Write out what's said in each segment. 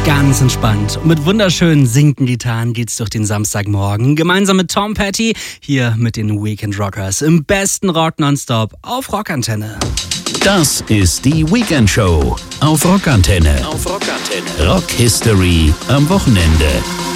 Ganz entspannt und mit wunderschönen sinkenden Gitarren geht's durch den Samstagmorgen. Gemeinsam mit Tom Petty hier mit den Weekend Rockers im besten Rock nonstop auf Rockantenne. Das ist die Weekend Show auf Rockantenne. Rock History am Wochenende.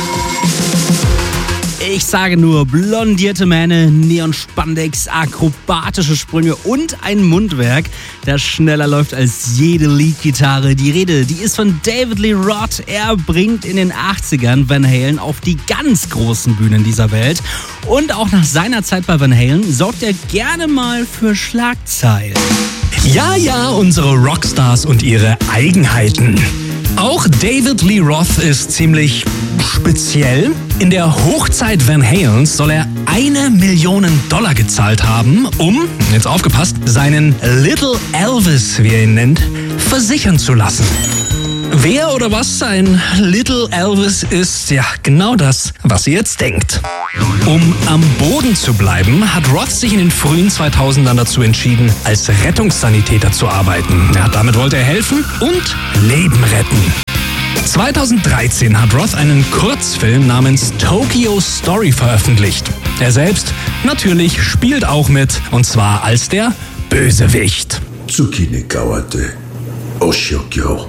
Ich sage nur blondierte Mähne, Neon-Spandex, akrobatische Sprünge und ein Mundwerk, das schneller läuft als jede Leadgitarre. Die Rede, die ist von David Lee Roth. Er bringt in den 80ern Van Halen auf die ganz großen Bühnen dieser Welt. Und auch nach seiner Zeit bei Van Halen sorgt er gerne mal für Schlagzeilen. Ja, unsere Rockstars und ihre Eigenheiten. Auch David Lee Roth ist ziemlich speziell. In der Hochzeit Van Halens soll er $1 Million gezahlt haben, um, jetzt aufgepasst, seinen Little Elvis, wie er ihn nennt, versichern zu lassen. Wer oder was ein Little Elvis ist, ja, genau das, was ihr jetzt denkt. Um am Boden zu bleiben, hat Roth sich in den frühen 2000ern dazu entschieden, als Rettungssanitäter zu arbeiten. Ja, damit wollte er helfen und Leben retten. 2013 hat Roth einen Kurzfilm namens Tokyo Story veröffentlicht. Er selbst natürlich spielt auch mit, und zwar als der Bösewicht. Tsukine kawate Oshokyo.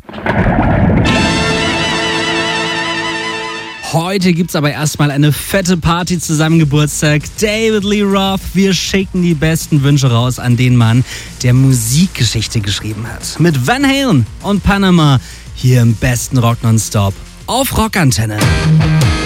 Heute gibt's aber erstmal eine fette Party zu seinem Geburtstag. David Lee Roth, wir schicken die besten Wünsche raus an den Mann, der Musikgeschichte geschrieben hat. Mit Van Halen und Panama hier im besten Rock nonstop auf Rockantenne.